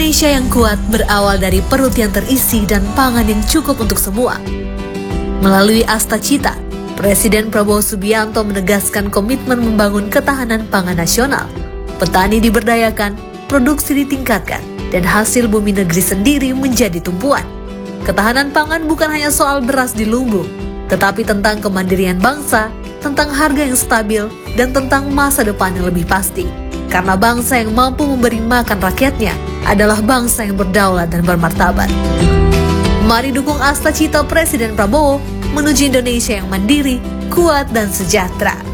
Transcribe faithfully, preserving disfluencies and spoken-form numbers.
Indonesia yang kuat berawal dari perut yang terisi dan pangan yang cukup untuk semua. Melalui Asta Cita, Presiden Prabowo Subianto menegaskan komitmen membangun ketahanan pangan nasional. Petani diberdayakan, produksi ditingkatkan, dan hasil bumi negeri sendiri menjadi tumpuan. Ketahanan pangan bukan hanya soal beras di lumbung, tetapi tentang kemandirian bangsa, tentang harga yang stabil, dan tentang masa depan yang lebih pasti. Karena bangsa yang mampu memberi makan rakyatnya adalah bangsa yang berdaulat dan bermartabat. Mari dukung Asta Cita Presiden Prabowo menuju Indonesia yang mandiri, kuat, dan sejahtera.